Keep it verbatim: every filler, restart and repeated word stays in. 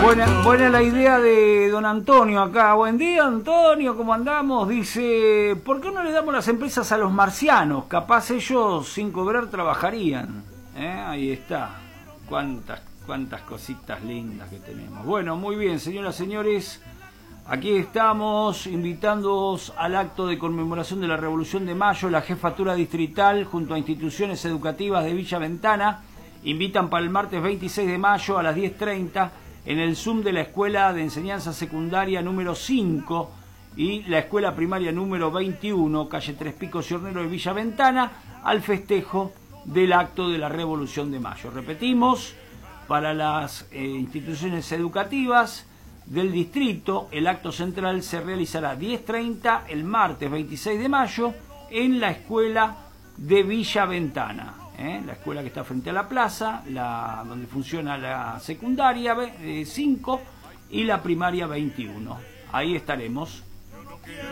Buena, buena la idea de don Antonio acá. Buen día, Antonio, ¿cómo andamos? Dice, ¿por qué no le damos las empresas a los marcianos? Capaz ellos sin cobrar trabajarían. ¿Eh? Ahí está. Cuántas, cuántas cositas lindas que tenemos. Bueno, muy bien, señoras y señores. Aquí estamos invitándoos al acto de conmemoración de la Revolución de Mayo. La Jefatura Distrital junto a instituciones educativas de Villa Ventana invitan para el martes veintiséis de mayo a las diez treinta en el Zoom de la Escuela de Enseñanza Secundaria número cinco y la Escuela Primaria número veintiuno, calle Tres Picos y Hornero de Villa Ventana, al festejo del acto de la Revolución de Mayo. Repetimos, para las eh, instituciones educativas del distrito, el acto central se realizará a diez treinta el martes veintiséis de mayo en la Escuela de Villa Ventana. ¿Eh? La escuela que está frente a la plaza, la donde funciona la secundaria cinco y la primaria veintiuno. Ahí estaremos.